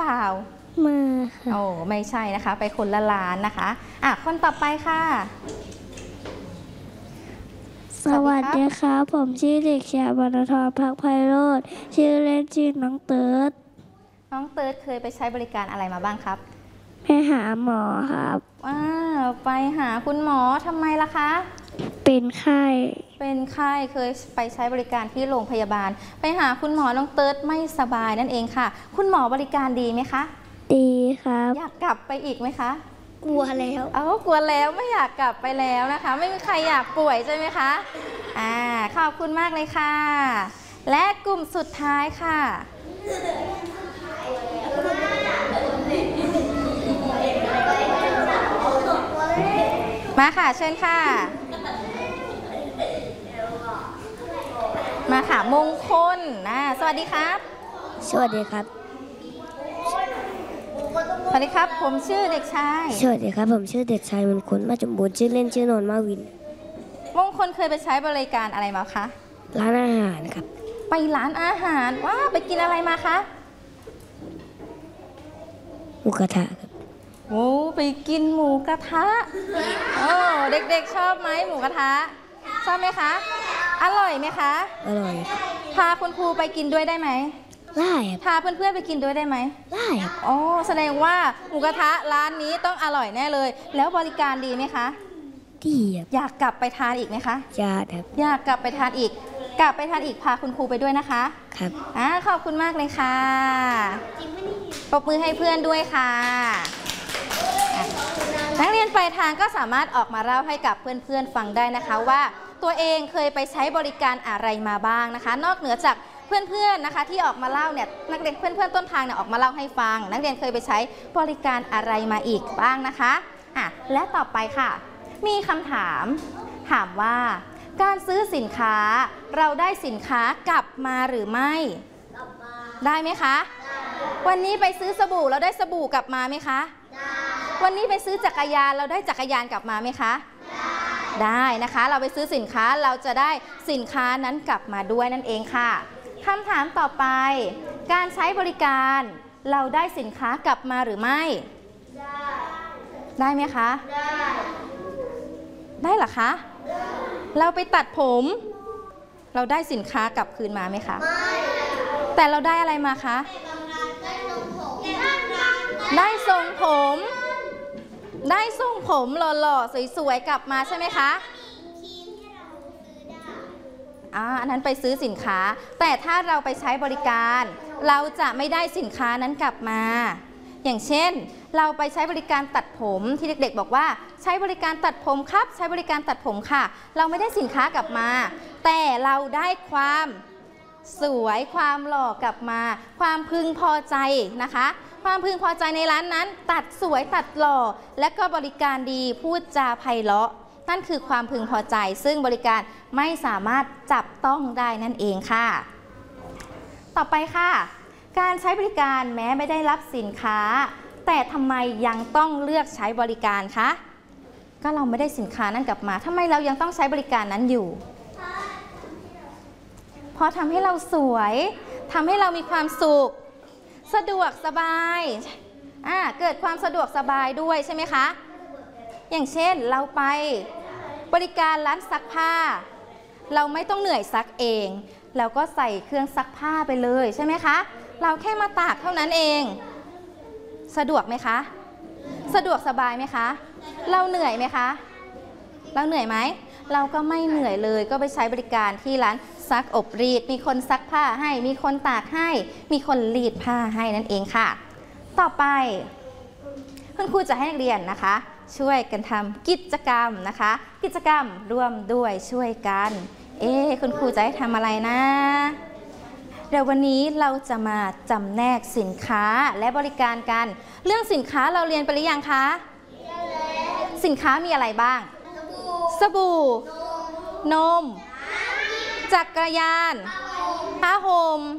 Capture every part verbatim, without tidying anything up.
ล่ามาค่ะโอ้ไม่ใช่นะคะไปคนละร้านนะคะอ่ะคนต่อไปค่ะสวัสดีครับผมชื่อเด็กชายบรรทรพักไพโรจน์ชื่อเล่นชื่อน้องเติร์ดน้องเติร์ดเคยไปใช้บริการอะไรมาบ้างครับไปหาหมอครับว้าวไปหาคุณหมอทำไมล่ะคะเป็นไข้เป็นไข้เคยไปใช้บริการที่โรงพยาบาลไปหาคุณหมอน้องเติร์ดไม่สบายนั่นเองค่ะคุณหมอบริการดีไหมคะดีครับอยากกลับไปอีกไหมคะกลัวแล้วเอ้ากลัวแล้วไม่อยากกลับไปแล้วนะคะไม่มีใครอยากป่วยใช่ไหมคะอ่าขอบคุณมากเลยค่ะและกลุ่มสุดท้ายค่ะมาค่ะเชิญค่ะมาค่ะมงคลนะสวัสดีครับสวัสดีครับสวัสดีครับผมชื่อเด็กชายสวัสดีครับผมชื่อเด็กชายมงคลมาจมบูรณ์ชื่อเล่นชื่อนนท์มาวินมงคลเคยไปใช้บริการอะไรมาคะร้านอาหารครับไปร้านอาหารว้าไปกินอะไรมาคะหมูกระทะครับโอ้ไปกินหมูกระทะโอ้เด็กๆชอบไหมหมูกระทะชอบไหมคะอร่อยไหมคะอร่อยพาคุณครูไปกินด้วยได้ไหมได้ครับพาเพื่อนๆไปกินด้วยได้ไหมได้ครับโอ้แสดงว่าหมูกระทะร้านนี้ต้องอร่อยแน่เลยแล้วบริการดีไหมคะดีครับอยากกลับไปทานอีกไหมคะอยากครับอยากกลับไปทานอีกกลับไปทานอีกพาคุณครูไปด้วยนะคะครับอ่าขอบคุณมากเลยค่ะปรบมือให้เพื่อนด้วยค่ะนักเรียนปลายทางก็สามารถออกมาเล่าให้กับเพื่อนๆฟังได้นะคะว่าตัวเองเคยไปใช้บริการอะไรมาบ้างนะคะนอกเหนือจากเพื่อนๆนะคะที่ออกมาเล่าเนี่ยนักเรียนเพื่อนๆต้นทางเนี่ยออกมาเล่าให้ฟังนักเรียนเคยไปใช้บริการอะไรมาอีกบ้างนะคะอ่ะและต่อไปค่ะมีคำถามถามว่าการซื้อสินค้าเราได้สินค้ากลับมาหรือไม่ได้ไหมคะวันนี้ไปซื้อสบู่เราได้สบู่กลับมาไหมคะวันนี้ไปซื้อจักรยานเราได้จักรยานกลับมาไหมคะได้นะคะเราไปซื้อสินค้าเราจะได้สินค้านั้นกลับมาด้วยนั่นเองค่ะคำถามต่อไปการใช้บริการเราได้สินค้ากลับมาหรือไม่ได้ได้ไหมคะได้ได้เหรอคะเราไปตัดผมเราได้สินค้ากลับคืนมาไหมคะไม่แต่เราได้อะไรมาคะได้ทรงผมได้ทรงผมหล่อๆสวยๆกลับมาใช่ไหมคะอ่าอันนั้นไปซื้อสินค้าแต่ถ้าเราไปใช้บริการเราจะไม่ได้สินค้านั้นกลับมาอย่างเช่นเราไปใช้บริการตัดผมที่เด็กๆบอกว่าใช้บริการตัดผมครับใช้บริการตัดผมค่ะเราไม่ได้สินค้ากลับมาแต่เราได้ความสวยความหล่อกลับมาความพึงพอใจนะคะความพึงพอใจในร้านนั้นตัดสวยตัดหล่อและก็บริการดีพูดจาไพเราะนั่นคือความพึงพอใจซึ่งบริการไม่สามารถจับต้องได้นั่นเองค่ะต่อไปค่ะการใช้บริการแม้ไม่ได้รับสินค้าแต่ทำไมยังต้องเลือกใช้บริการคะก็เราไม่ได้สินค้านั้นกลับมาทำไมเรายังต้องใช้บริการนั้นอยู่เพราะทำให้เราสวยทำให้เรามีความสุขสะดวกสบายอ่าเกิดความสะดวกสบายด้วยใช่ไหมคะอย่างเช่นเราไปบริการร้านซักผ้าเราไม่ต้องเหนื่อยซักเองเราก็ใส่เครื่องซักผ้าไปเลยใช่ไหมคะเราแค่มาตากเท่านั้นเองสะดวกไหมคะสะดวกสบายไหมคะเราเหนื่อยไหมคะเราเหนื่อยไหมเราก็ไม่เหนื่อยเลยก็ไปใช้บริการที่ร้านซักอบรีดมีคนซักผ้าให้มีคนตากให้มีคนรีดผ้าให้นั่นเองค่ะต่อไปคุณครูจะให้นักเรียนนะคะช่วยกันทำกิจกรรมนะคะกิจกรรมร่วมด้วยช่วยกันเอ๊ะคุณครูจะให้ทำอะไรนะเดี๋ยววันนี้เราจะมาจำแนกสินค้าและบริการกันเรื่องสินค้าเราเรียนไปหรือยังคะสินค้ามีอะไรบ้างสบู่นมจักรยานผ้าห่ม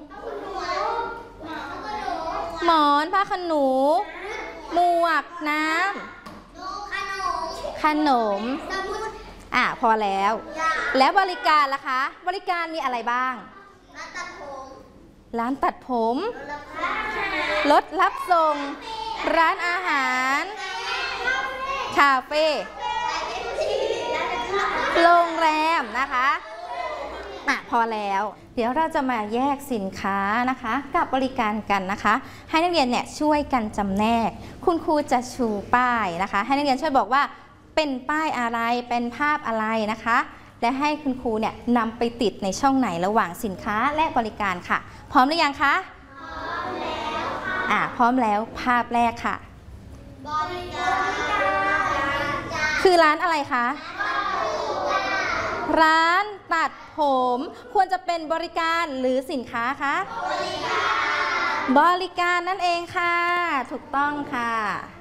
หมอนผ้าขนหนูหมวกน้ำขนมอ่ะพอแล้วแล้วบริการล่ะคะบริการมีอะไรบ้างร้านตัดผมรถรับส่งร้านอาหารคาเฟ่โรงแรมนะคะอ่ะพอแล้วเดี๋ยวเราจะมาแยกสินค้านะคะกับบริการกันนะคะให้นักเรียนเนี่ยช่วยกันจำแนกคุณครูจะชูป้ายนะคะให้นักเรียนช่วยบอกว่าเป็นป้ายอะไรเป็นภาพอะไรนะคะและให้คุณครูเนี่ยนำไปติดในช่องไหนระหว่างสินค้าและบริการค่ะพร้อมหรือยังคะพร้อมแล้วค่ะอ่ะพร้อมแล้วภาพแรกค่ะบริการคือร้านอะไรคะร้านตัดผมควรจะเป็นบริการหรือสินค้าคะบริการบริการนั่นเองค่ะถูกต้องค่ะ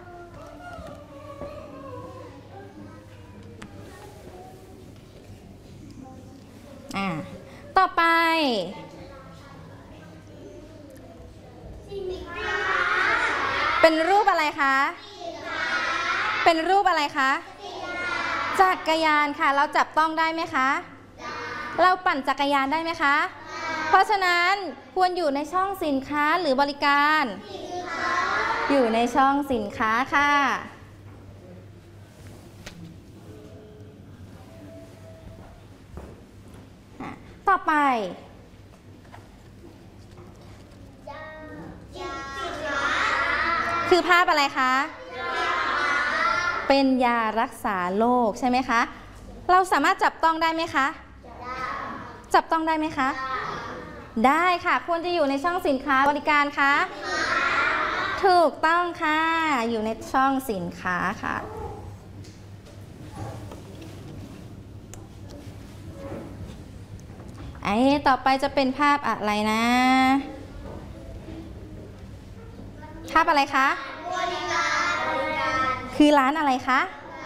อ่าต่อไปเป็นรูปอะไรคะเป็นรูปอะไรคะจักรยานค่ะเราจับต้องได้ไหมคะเราปั่นจักรยานได้ไหมคะเพราะฉะนั้นควรอยู่ในช่องสินค้าหรือบริการอยู่ในช่องสินค้าค่ะต่อไปคือภาพอะไรคะเป็นยารักษาโรคใช่ไหมคะเราสามารถจับต้องได้ไหมคะจับต้องได้ไหมคะได้ค่ะควรจะอยู่ในช่องสินค้าบริการคะถูกต้องค่ะอยู่ในช่องสินค้าค่ะไอ้ต่อไปจะเป็นภาพอะไรนะภาพอะไรคะคือร้านอะไรคะ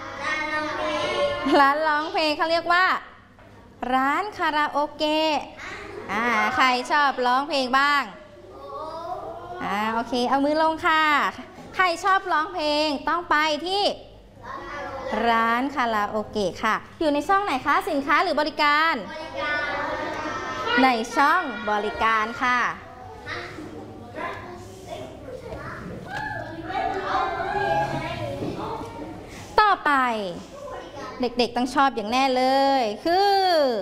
ร้านร้องเพลงเขาเรียกว่าร้านคาราโอเกะอ่าใครชอบร้องเพลงบ้างอ่าโอเคเอามือลงค่ะใครชอบร้องเพลงต้องไปที่ร้านคาราโอเกะค่ะอยู่ในช่องไหนคะสินค้าหรือบริการในช่องบริการค่ะต่อไปเด็กๆต้องชอบอย่างแน่เลยคือ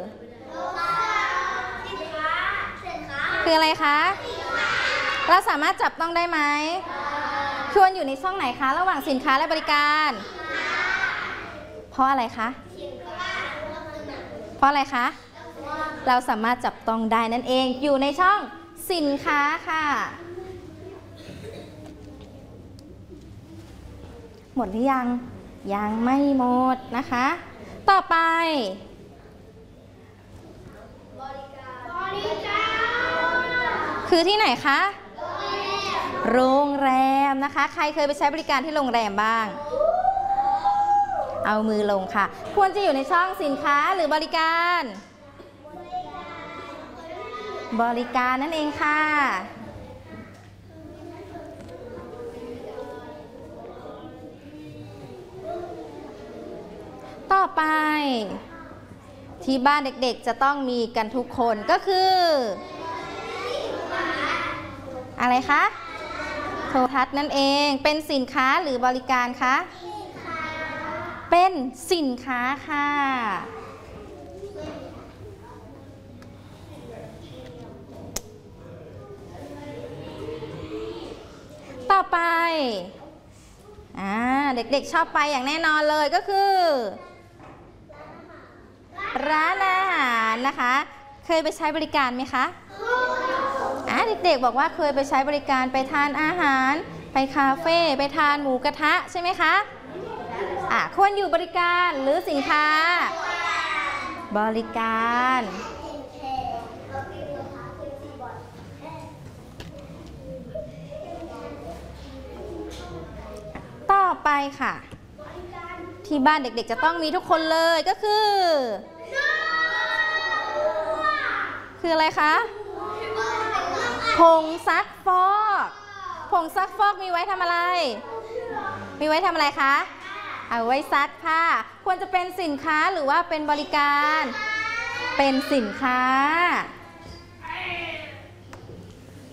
คืออะไรคะเราสามารถจับต้องได้ไหมควรอยู่ในช่องไหนคะระหว่างสินค้าและบริการเพราะอะไรคะเพราะอะไรคะเราสามารถจับต้องได้นั่นเองอยู่ในช่องสินค้าค่ะหมดหรือยังยังไม่หมดนะคะต่อไปบริการคือที่ไหนคะโรงแรมนะคะใครเคยไปใช้บริการที่โรงแรมบ้างเอามือลงค่ะควรจะอยู่ในช่องสินค้าหรือบริการบริการนั่นเองค่ะต่อไปที่บ้านเด็กๆจะต้องมีกันทุกคนก็คืออะไรคะโทรทัศน์นั่นเองเป็นสินค้าหรือบริการคะเป็นสินค้าค่ะต่อไปอ่าเด็กๆชอบไปอย่างแน่นอนเลยก็คือร้านอาหารนะคะเคยไปใช้บริการไหมคะอ่าเด็กๆบอกว่าเคยไปใช้บริการไปทานอาหารไปคาเฟ่ไปทานหมูกระทะใช่ไหมคะอ่าควรอยู่บริการหรือสินค้าบริการต่อไปค่ะที่บ้านเด็กๆจะต้องมีทุกคนเลยก็คือคืออะไรคะผงซักฟอกผงซักฟอกมีไว้ทำอะไรมีไว้ทำอะไรคะเอาไว้ซักผ้าควรจะเป็นสินค้าหรือว่าเป็นบริการเป็นสินค้า